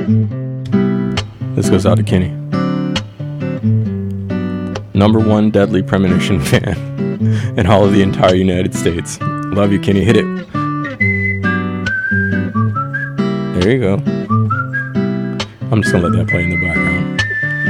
This goes out to Kenny. #1 Deadly Premonition fan in all of the entire United States. Love you, Kenny. Hit it. There you go. I'm just gonna let that play in the background.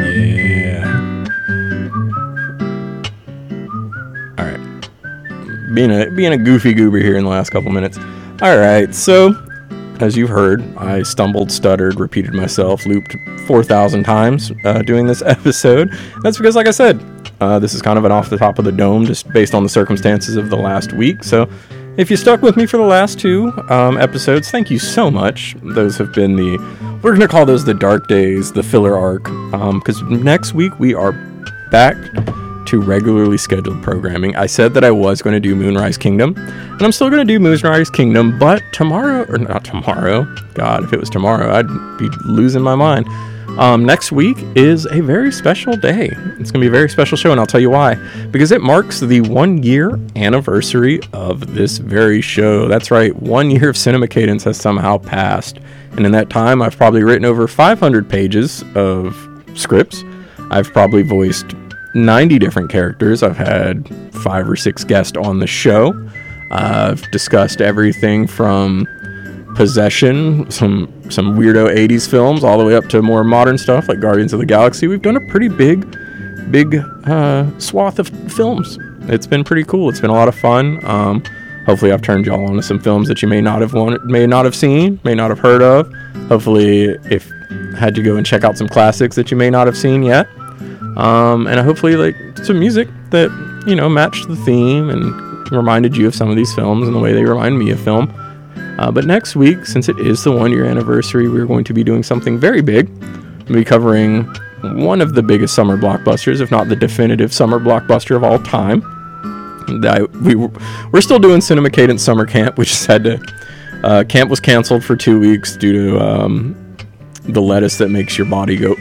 Yeah. Alright. Being a goofy goober here in the last couple minutes. Alright, so as you've heard, I stumbled, stuttered, repeated myself, looped 4,000 times doing this episode. That's because, like I said, this is kind of an off the top of the dome, just based on the circumstances of the last week. So if you stuck with me for the last 2 episodes, thank you so much. Those have been we're going to call those the dark days, the filler arc, because next week we are back to regularly scheduled programming. I said that I was going to do Moonrise Kingdom, and I'm still going to do Moonrise Kingdom, but tomorrow, or not tomorrow, God, if it was tomorrow, I'd be losing my mind. Next week is a very special day. It's going to be a very special show, and I'll tell you why. Because it marks the 1-year anniversary of this very show. That's right, 1 year of Cinema Cadence has somehow passed. And in that time, I've probably written over 500 pages of scripts. I've probably voiced 90 different characters. I've had 5 or 6 guests on the show. I've discussed everything from Possession, some weirdo 80s films, all the way up to more modern stuff like Guardians of the Galaxy. We've done a pretty big swath of films. It's been pretty cool. It's been a lot of fun. Hopefully I've turned y'all onto some films that you may not have seen, may not have heard of. Hopefully if had you go and check out some classics that you may not have seen yet. And hopefully like some music that, matched the theme and reminded you of some of these films and the way they remind me of film. But next week, since it is the 1-year anniversary, we're going to be doing something very big. We'll be covering one of the biggest summer blockbusters, if not the definitive summer blockbuster of all time. We're still doing Cinema Cadence Summer Camp. We just had to... camp was canceled for 2 weeks due to the lettuce that makes your body go...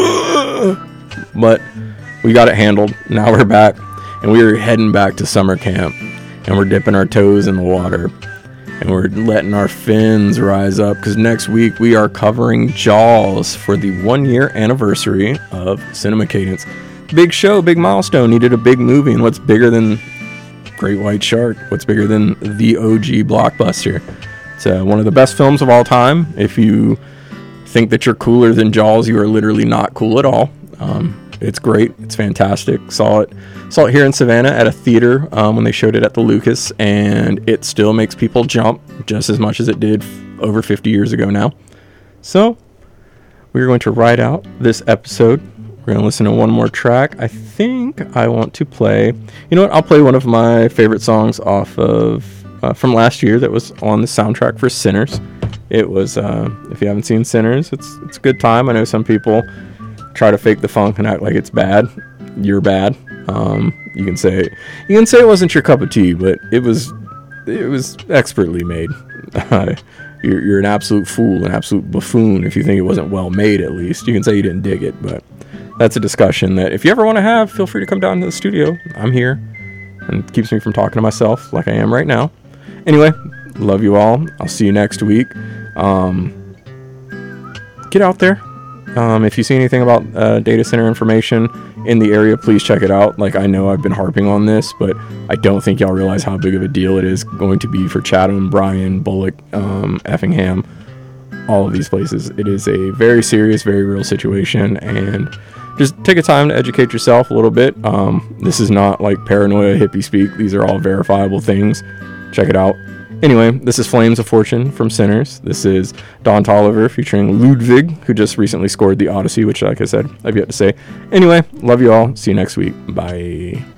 But we got it handled. Now we're back, and we're heading back to summer camp, and we're dipping our toes in the water. And we're letting our fins rise up, because next week we are covering Jaws for the 1-year anniversary of Cinema Cadence. Big show, big milestone, needed a big movie, and what's bigger than Great White Shark? What's bigger than the OG blockbuster? It's one of the best films of all time. If you think that you're cooler than Jaws, you are literally not cool at all. It's great. It's fantastic. Saw it here in Savannah at a theater when they showed it at the Lucas, and it still makes people jump just as much as it did over 50 years ago now. So we're going to ride out this episode. We're going to listen to one more track. I think I want to play... You know what? I'll play one of my favorite songs off of... from last year that was on the soundtrack for Sinners. It was... if you haven't seen Sinners, it's a good time. I know some people try to fake the funk and act like it's bad. You're bad. You can say it wasn't your cup of tea, but it was expertly made. You're an absolute fool, an absolute buffoon if you think it wasn't well made. At least you can say you didn't dig it, but that's a discussion that if you ever want to have, feel free to come down to the studio. I'm here, and it keeps me from talking to myself like I am right now. Anyway, love you all. I'll see you next week. Get out there. If you see anything about data center information in the area, please check it out. Like, I know I've been harping on this, but I don't think y'all realize how big of a deal it is going to be for Chatham, Bryan, Bullock, Effingham, all of these places. It is a very serious, very real situation, and just take a time to educate yourself a little bit. This is not like paranoia hippie speak. These are all verifiable things. Check it out. Anyway, this is Flames of Fortune from Sinners. This is Don Toliver featuring Ludwig, who just recently scored The Odyssey, which, like I said, I've yet to say. Anyway, love you all. See you next week. Bye.